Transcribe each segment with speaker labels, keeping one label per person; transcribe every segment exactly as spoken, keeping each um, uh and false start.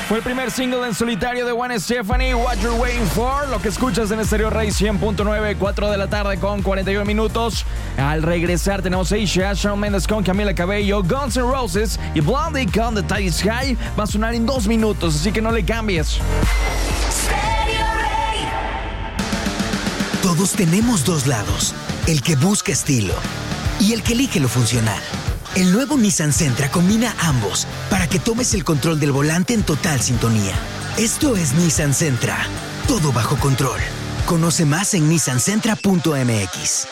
Speaker 1: Fue el primer single en solitario de Gwen Stefani, What You're Waiting For. Lo que escuchas en Stereo Rey cien punto nueve, cuatro de la tarde con cuarenta y uno minutos. Al regresar tenemos Asia, Shawn Mendes con Camila Cabello, Guns N' Roses y Blondie con The Tide is High. Va a sonar en dos minutos, así que no le cambies.
Speaker 2: Todos tenemos dos lados, el que busca estilo y el que elige lo funcional. El nuevo Nissan Sentra combina ambos para que tomes el control del volante en total sintonía. Esto es Nissan Sentra, todo bajo control. Conoce más en nissan sentra punto m x.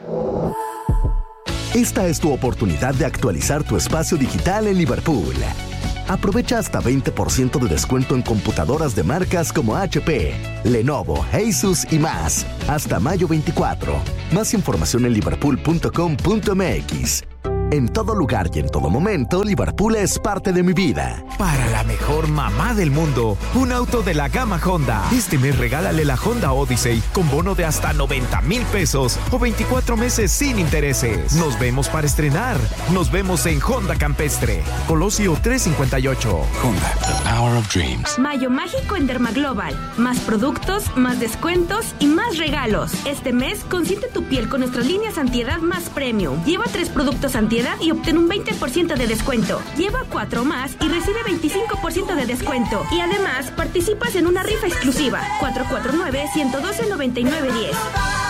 Speaker 3: Esta es tu oportunidad de actualizar tu espacio digital en Liverpool. Aprovecha hasta veinte por ciento de descuento en computadoras de marcas como H P, Lenovo, Asus y más. Hasta mayo veinticuatro. Más información en liverpool punto com punto m x. En todo lugar y en todo momento, Liverpool es parte de mi vida.
Speaker 4: Para la mejor mamá del mundo, un auto de la gama Honda. Este mes regálale la Honda Odyssey con bono de hasta noventa mil pesos o veinticuatro meses sin intereses. Nos vemos para estrenar. Nos vemos en Honda Campestre, Colosio trescientos cincuenta y ocho.
Speaker 5: Honda, the power of dreams.
Speaker 6: Mayo mágico en Dermaglobal. Más productos, más descuentos y más regalos. Este mes consiente tu piel con nuestras líneas antiedad más premium. Lleva tres productos antiedad y obtén un veinte por ciento de descuento. Lleva cuatro más y recibe veinticinco por ciento de descuento. Y además participas en una rifa exclusiva. cuatro cuatro nueve, uno uno dos, nueve nueve uno cero.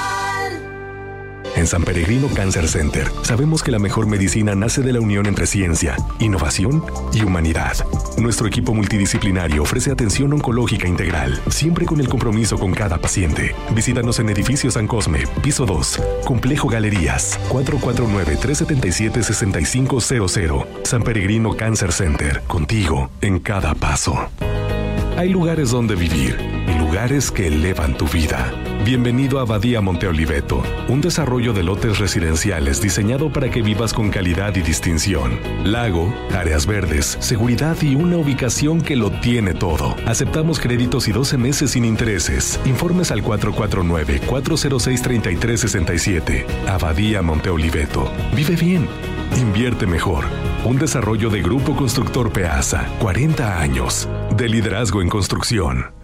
Speaker 7: En San Peregrino Cancer Center sabemos que la mejor medicina nace de la unión entre ciencia, innovación y humanidad. Nuestro equipo multidisciplinario ofrece atención oncológica integral, siempre con el compromiso con cada paciente. Visítanos en Edificio San Cosme, piso dos, Complejo Galerías, cuatro cuatro nueve, tres siete siete, seis cinco cero cero. San Peregrino Cancer Center, contigo en cada paso. Hay lugares donde vivir y lugares que elevan tu vida. Bienvenido a Abadía Monte Oliveto, un desarrollo de lotes residenciales diseñado para que vivas con calidad y distinción. Lago, áreas verdes, seguridad y una ubicación que lo tiene todo. Aceptamos créditos y doce meses sin intereses. Informes al cuatro cuatro nueve, cuatro cero seis, tres tres seis siete. Abadía Monte Oliveto. Vive bien. Invierte mejor. Un desarrollo de Grupo Constructor Peasa. cuarenta años de liderazgo en construcción.